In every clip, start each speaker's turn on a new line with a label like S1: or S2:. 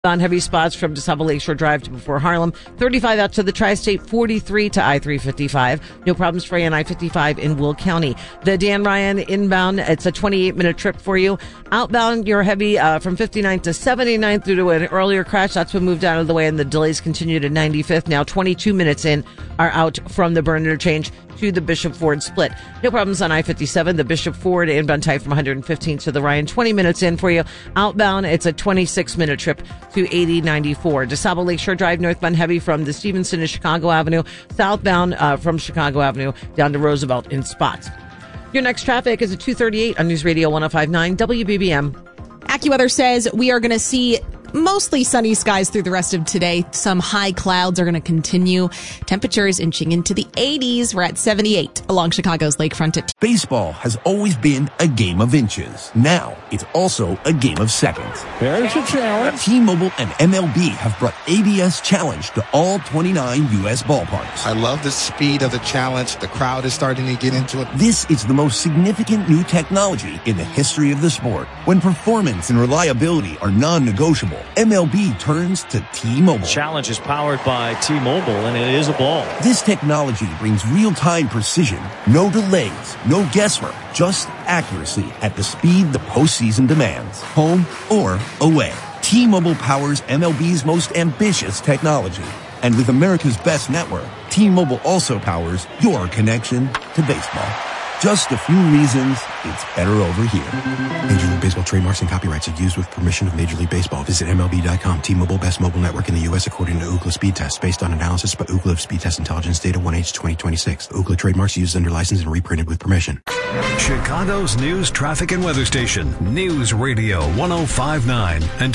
S1: On heavy spots from DeSable Lakeshore Drive to before Harlem, 35 out to the Tri-State, 43 to I-355. No problems for you on I-55 in Will County. The Dan Ryan inbound, it's a 28-minute trip for you. Outbound, you're heavy from 59th to 79th due to an earlier crash. That's been moved out of the way, and the delays continue to 95th. Now 22 minutes in are out from the Byrne interchange to the Bishop Ford split. No problems on I-57. The Bishop Ford inbound type from 115th to the Ryan. 20 minutes in for you. Outbound, it's a 26-minute trip to 8094. DeSable Lakeshore Drive northbound heavy from the Stevenson to Chicago Avenue. Southbound from Chicago Avenue down to Roosevelt in spots. Your next traffic is at 2:38 on News Radio 105.9 WBBM.
S2: AccuWeather says we are going to see mostly sunny skies through the rest of today. Some high clouds are going to continue. Temperatures inching into the 80s. We're at 78 along Chicago's lakefront.
S3: Baseball has always been a game of inches. Now it's also a game of seconds.
S4: There's a challenge.
S3: T-Mobile and MLB have brought ABS Challenge to all 29 U.S. ballparks.
S5: I love the speed of the challenge. The crowd is starting to get into it.
S3: This is the most significant new technology in the history of the sport. When performance and reliability are non-negotiable, MLB turns to T-Mobile.
S4: Challenge is powered by T-Mobile, and it is a ball.
S3: This technology brings real-time precision, no delays, no guesswork, just accuracy at the speed the postseason demands, home or away. T-Mobile powers MLB's most ambitious technology. And with America's best network, T-Mobile also powers your connection to baseball. Just a few reasons it's better over here.
S6: Major League Baseball trademarks and copyrights are used with permission of Major League Baseball. Visit MLB.com. T-Mobile, best mobile network in the U.S. according to Ookla Speed Test, based on analysis by Ookla of Speed Test Intelligence Data 1H 2026. Ookla trademarks used under license and reprinted with permission.
S7: Chicago's news, traffic, and weather station. News Radio 105.9 and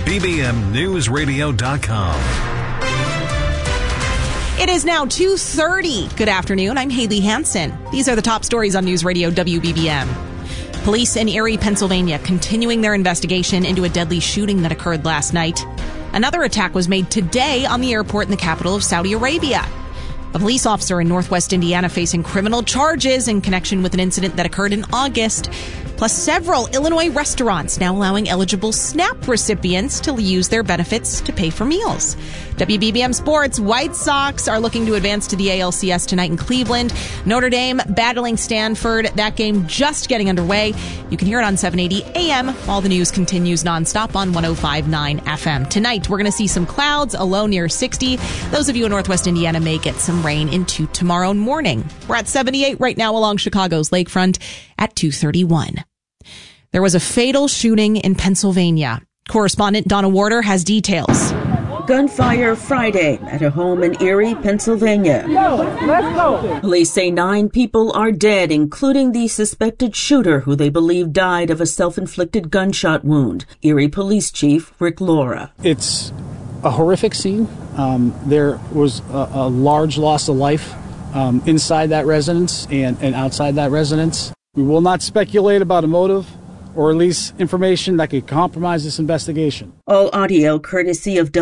S7: WBBMNewsRadio.com.
S2: It is now 2:30. Good afternoon. I'm Haley Hansen. These are the top stories on News Radio WBBM. Police in Erie, Pennsylvania, continuing their investigation into a deadly shooting that occurred last night. Another attack was made today on the airport in the capital of Saudi Arabia. A police officer in Northwest Indiana facing criminal charges in connection with an incident that occurred in August. Plus, several Illinois restaurants now allowing eligible SNAP recipients to use their benefits to pay for meals. WBBM Sports, White Sox are looking to advance to the ALCS tonight in Cleveland. Notre Dame battling Stanford. That game just getting underway. You can hear it on 780 AM while the news continues nonstop on 105.9 FM. Tonight, we're going to see some clouds, a low near 60. Those of you in Northwest Indiana may get some rain into tomorrow morning. We're at 78 right now along Chicago's lakefront at 2:31. There was a fatal shooting in Pennsylvania. Correspondent Donna Warder has details.
S8: Gunfire Friday at a home in Erie, Pennsylvania.
S9: Let's go.
S8: Police say 9 people are dead, including the suspected shooter, who they believe died of a self-inflicted gunshot wound. Erie Police Chief Rick Laura.
S10: It's a horrific scene. There was a large loss of life inside that residence and outside that residence. We will not speculate about a motive or release information that could compromise this investigation.
S8: All audio courtesy of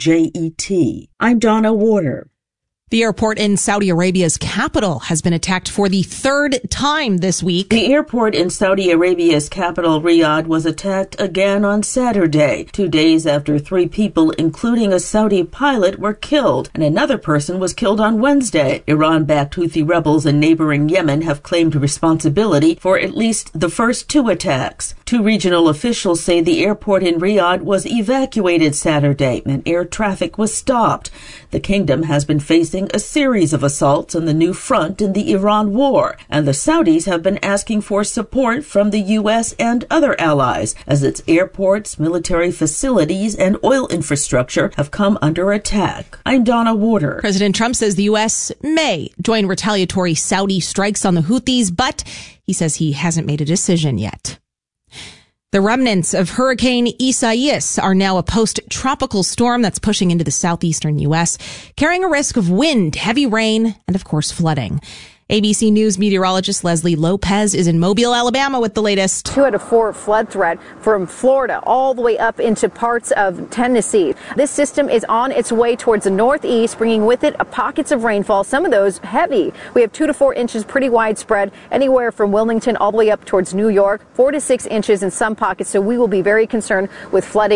S8: WJET. I'm Donna Warder.
S2: The airport in Saudi Arabia's capital has been attacked for the 3rd time this week.
S8: The airport in Saudi Arabia's capital, Riyadh, was attacked again on Saturday, 2 days after 3 people, including a Saudi pilot, were killed, and another person was killed on Wednesday. Iran-backed Houthi rebels in neighboring Yemen have claimed responsibility for at least the first 2 attacks. 2 regional officials say the airport in Riyadh was evacuated Saturday and air traffic was stopped. The kingdom has been facing a series of assaults on the new front in the Iran war, and the Saudis have been asking for support from the U.S. and other allies as its airports, military facilities, and oil infrastructure have come under attack. I'm Donna Warder.
S2: President Trump says the U.S. may join retaliatory Saudi strikes on the Houthis, but he says he hasn't made a decision yet. The remnants of Hurricane Isaias are now a post-tropical storm that's pushing into the southeastern U.S., carrying a risk of wind, heavy rain, and, of course, flooding. ABC News meteorologist Leslie Lopez is in Mobile, Alabama with the latest.
S11: 2 out of 4 flood threat from Florida all the way up into parts of Tennessee. This system is on its way towards the northeast, bringing with it pockets of rainfall, some of those heavy. We have 2 to 4 inches, pretty widespread, anywhere from Wilmington all the way up towards New York, 4 to 6 inches in some pockets. So we will be very concerned with flooding.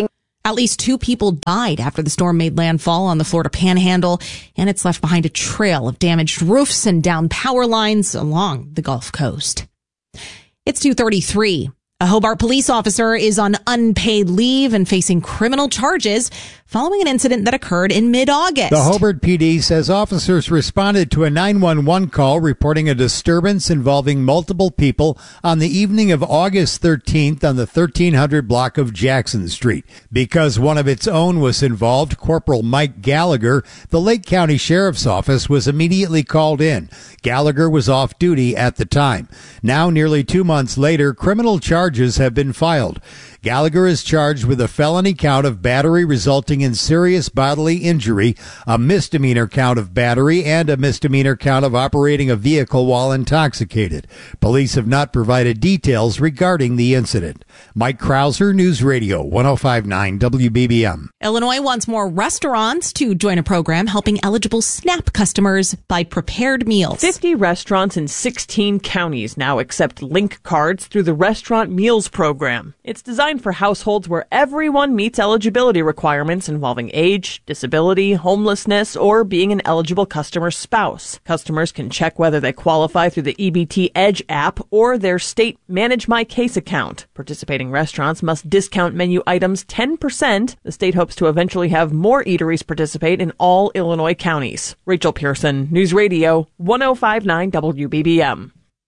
S2: At least 2 people died after the storm made landfall on the Florida Panhandle, and it's left behind a trail of damaged roofs and downed power lines along the Gulf Coast. It's 2:33. A Hobart police officer is on unpaid leave and facing criminal charges following an incident that occurred in mid-August.
S9: The Hobart PD says officers responded to a 911 call reporting a disturbance involving multiple people on the evening of August 13th on the 1300 block of Jackson Street. Because one of its own was involved, Corporal Mike Gallagher, the Lake County Sheriff's Office was immediately called in. Gallagher was off duty at the time. Now, nearly 2 months later, criminal charges have been filed. Gallagher is charged with a felony count of battery resulting in serious bodily injury, a misdemeanor count of battery, and a misdemeanor count of operating a vehicle while intoxicated. Police have not provided details regarding the incident. Mike Krauser, News Radio 105.9 WBBM.
S2: Illinois wants more restaurants to join a program helping eligible SNAP customers buy prepared meals.
S12: 50 restaurants in 16 counties now accept link cards through the Restaurant Meals Program. It's designed for households where everyone meets eligibility requirements involving age, disability, homelessness, or being an eligible customer's spouse. Customers can check whether they qualify through the EBT Edge app or their state Manage My Case account. Participating restaurants must discount menu items 10%. The state hopes to eventually have more eateries participate in all Illinois counties. Rachel Pearson, News Radio 105.9 WBBM.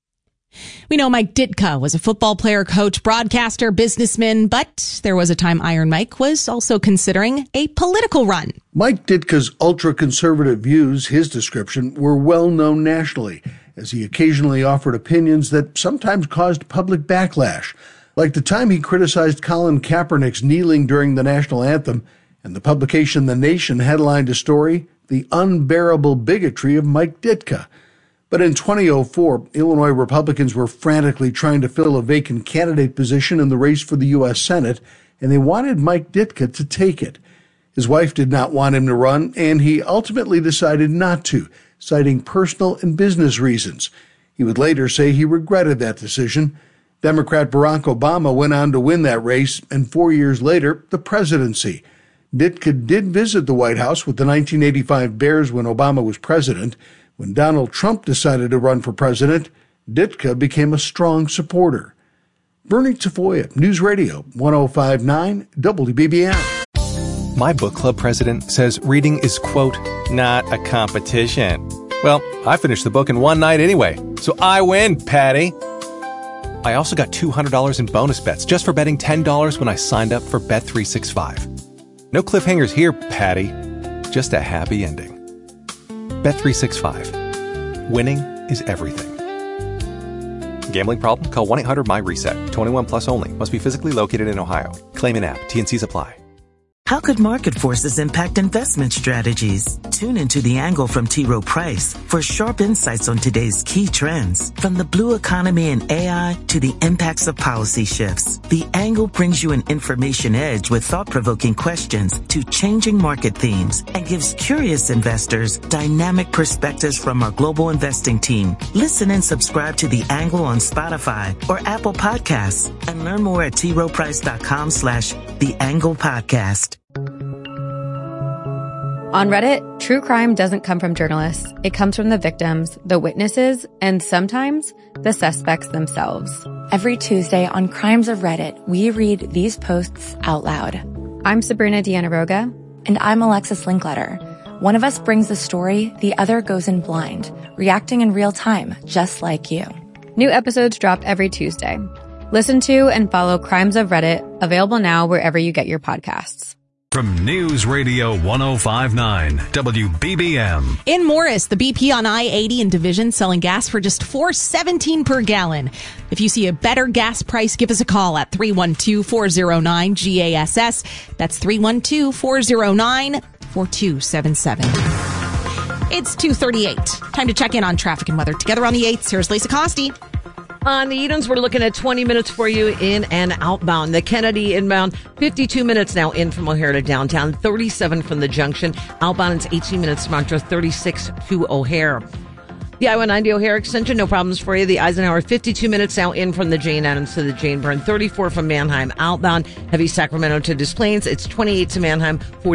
S2: We know Mike Ditka was a football player, coach, broadcaster, businessman, but there was a time Iron Mike was also considering a political run.
S13: Mike Ditka's ultra-conservative views, his description, were well known nationally, as he occasionally offered opinions that sometimes caused public backlash, like the time he criticized Colin Kaepernick's kneeling during the national anthem, and the publication The Nation headlined a story, "The Unbearable Bigotry of Mike Ditka." But in 2004, Illinois Republicans were frantically trying to fill a vacant candidate position in the race for the U.S. Senate, and they wanted Mike Ditka to take it. His wife did not want him to run, and he ultimately decided not to, citing personal and business reasons. He would later say he regretted that decision. Democrat Barack Obama went on to win that race, and 4 years later, the presidency. Ditka did visit the White House with the 1985 Bears when Obama was president. When Donald Trump decided to run for president, Ditka became a strong supporter. Bernie Tafoya, News Radio 105.9 WBBM.
S14: My book club president says reading is, quote, not a competition. Well, I finished the book in one night anyway, so I win, Patty. I also got $200 in bonus bets just for betting $10 when I signed up for Bet365. No cliffhangers here, Patty. Just a happy ending. Bet365. Winning is everything. Gambling problem? Call 1-800-MY-RESET. 21 plus only. Must be physically located in Ohio. Claim in app. T&Cs apply.
S15: How could market forces impact investment strategies? Tune into The Angle from T. Rowe Price for sharp insights on today's key trends. From the blue economy and AI to the impacts of policy shifts, The Angle brings you an information edge with thought-provoking questions to changing market themes and gives curious investors dynamic perspectives from our global investing team. Listen and subscribe to The Angle on Spotify or Apple Podcasts and learn more at troweprice.com/The Angle Podcast.
S16: On Reddit, true crime doesn't come from journalists. It comes from the victims, the witnesses, and sometimes the suspects themselves.
S17: Every Tuesday on Crimes of Reddit, we read these posts out loud.
S16: I'm Sabrina Dianaroga.
S17: And I'm Alexis Linkletter. One of us brings the story, the other goes in blind, reacting in real time, just like you.
S16: New episodes drop every Tuesday. Listen to and follow Crimes of Reddit, available now wherever you get your podcasts.
S7: From News Radio 105.9 WBBM.
S2: In Morris, the BP on I-80 and Division selling gas for just $4.17 per gallon. If you see a better gas price, give us a call at 312-409-GASS. That's 312-409-4277. It's 2:38. Time to check in on traffic and weather. Together on the 8th, here's Lisa Costi.
S1: On the Edens, we're looking at 20 minutes for you in and outbound. The Kennedy inbound, 52 minutes now in from O'Hare to downtown, 37 from the junction. Outbound, it's 18 minutes to Montrose, 36 to O'Hare. The I-190 O'Hare extension, no problems for you. The Eisenhower, 52 minutes now in from the Jane Addams to the Jane Byrne. 34 from Manheim outbound. Heavy Sacramento to Des Plaines. It's 28 to Manheim. 40